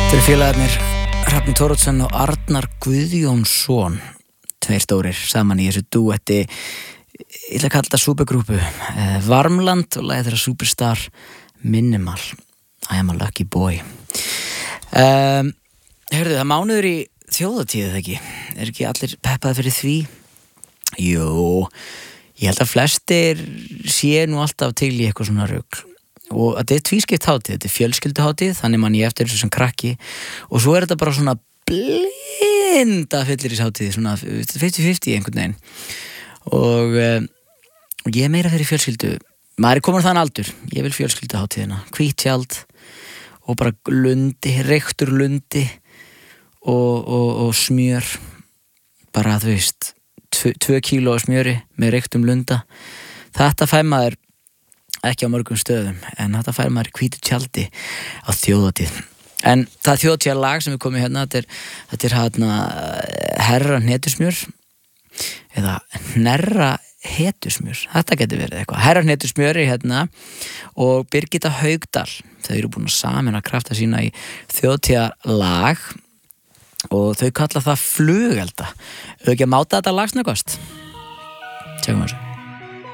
Þetta félagarnir Hrafn Thoroddsen og Arnar Guðjónsson, tveir stórir saman í þessu dúetti. Ég ætla að kalla þetta supergrúpu Varmland og lagið þeirra Superstar Minimal, I am a lucky boy. Heyrðu, það mánuður í þjóðatíð, ekki? Ekki allir peppaði fyrir því? Jú, ég held að flestir sé nú alltaf til í eitthvað svona rugl. Og þetta tvískipt hátíð, þetta fjölskylduhátíð, þannig man ég eftir þessu sem krakki, og svo þetta bara svona blinda fylliríshátíð, svona 50-50 einhvern veginn. Og ég meira fyrir fjölskyldu, maður komin þann aldur, ég vil fjölskylduhátíðina, hvítt tjald og bara lundi, reyktur lundi og smjör, bara þú veist 2 kíló af smjöri með reyktum lunda. Þetta fær maður ekki á mörgum stöðum, en þetta fær maður í hvítu tjaldi á þjóðatíð. En það þjóðatíðarlag sem við komum hérna, þetta er hérna herra hnetusmjör eða hnerra hetusmjör, þetta getur verið eitthvað. Herra hnetusmjöri hérna og Birgitta Haugdal, þau eru búin að sameina krafta sína í þjóðatíðarlag og þau kalla það flugelda. Þau ekki að máta þetta lag snöggvast? Tjekkum þessu.